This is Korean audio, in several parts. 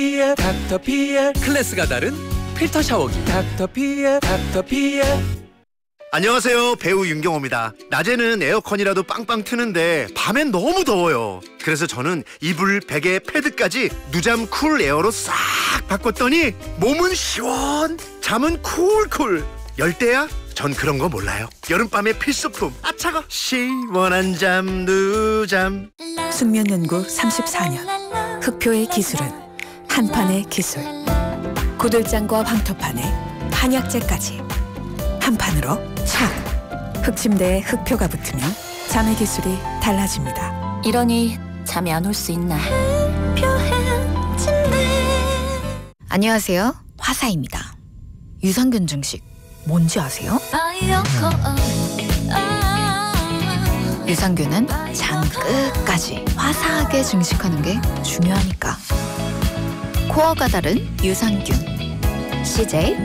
닥터피엘 클래스가 다른 필터 샤워기 닥터피엘. 안녕하세요, 배우 윤경호입니다. 낮에는 에어컨이라도 빵빵 트는데 밤엔 너무 더워요. 그래서 저는 이불, 베개, 패드까지 누잠 쿨 에어로 싹 바꿨더니 몸은 시원, 잠은 쿨쿨. 열대야? 전 그런 거 몰라요. 여름밤의 필수품, 아차가 시원한 잠 누잠. 숙면 연구 34년, 흑표의 기술은 한판의 기술. 고들장과 황토판에 한약재까지 한 판으로 착! 흑침대에 흑표가 붙으면 잠의 기술이 달라집니다. 이러니 잠이 안 올 수 있나. 안녕하세요, 화사입니다. 유산균 증식 뭔지 아세요? 유산균은 장 끝까지 화사하게 증식하는 게 중요하니까. 코어가 다른 유산균 CJ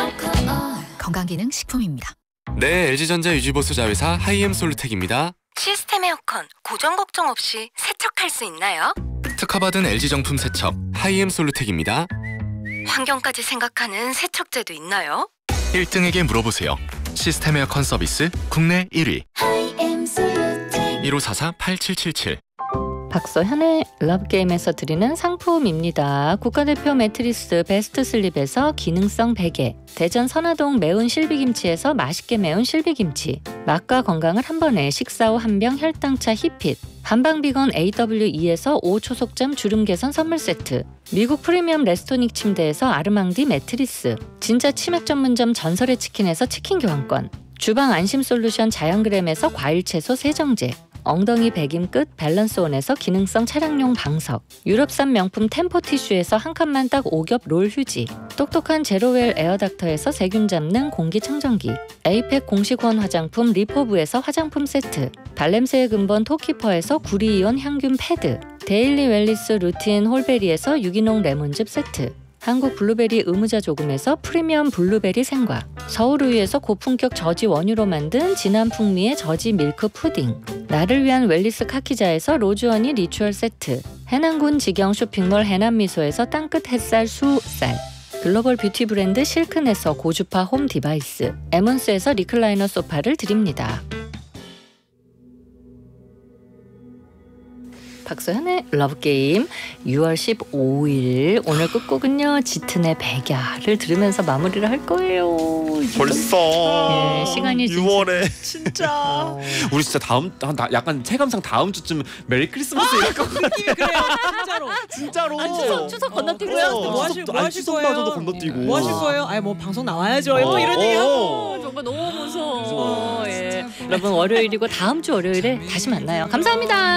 건강기능식품입니다. 네, LG전자 유지보수 자회사 하이엠솔루텍입니다. 시스템 에어컨 고장 걱정 없이 세척할 수 있나요? 특허받은 LG정품 세척 하이엠솔루텍입니다. 환경까지 생각하는 세척제도 있나요? 1등에게 물어보세요. 시스템 에어컨 서비스 국내 1위 1544-8777. 박서현의 러브게임에서 드리는 상품입니다. 국가대표 매트리스 베스트 슬립에서 기능성 베개, 대전 선화동 매운 실비김치에서 맛있게 매운 실비김치, 맛과 건강을 한 번에 식사 후 한병 혈당차 히핏, 한방비건 AWE에서 5초속잠 주름 개선 선물 세트, 미국 프리미엄 레스토닉 침대에서 아르망디 매트리스, 진짜 치맥 전문점 전설의 치킨에서 치킨 교환권, 주방 안심 솔루션 자연그램에서 과일 채소 세정제, 엉덩이 배김 끝 밸런스온에서 기능성 차량용 방석, 유럽산 명품 템포티슈에서 한 칸만 딱 5겹 롤 휴지, 똑똑한 제로웰 에어닥터에서 세균 잡는 공기청정기, 에이펙 공식원 화장품 리포브에서 화장품 세트, 발냄새의 근본 토키퍼에서 구리이온 향균 패드, 데일리 웰리스 루틴 홀베리에서 유기농 레몬즙 세트, 한국 블루베리 의무자 조금에서 프리미엄 블루베리 생과, 서울우유에서 고품격 저지 원유로 만든 진한 풍미의 저지 밀크 푸딩, 나를 위한 웰리스 카키자에서 로즈허니 리추얼 세트, 해남군 직영 쇼핑몰 해남미소에서 땅끝 햇살 수쌀, 글로벌 뷰티 브랜드 실크넷에서 고주파 홈 디바이스, 에몬스에서 리클라이너 소파를 드립니다. 박소현의 러브게임 6월 15일 오늘 끝곡은요 짙은의 백야를 들으면서 마무리를 할 거예요. 벌써 네, 시간이 6월에 진짜 우리 진짜 약간 체감상 다음 주쯤 메리 크리스마스 이럴 것 같아. 그래요. 진짜로. 추석 건너뛰고요. 뭐 하실 거예요? 추석마저도 건너뛰고. 뭐 하실 거예요? 아니 뭐 방송 나와야죠. 뭐 이런 얘기하고. 정말 너무 무서워. 예. 여러분 월요일이고 다음 주 월요일에 다시 만나요. 감사합니다.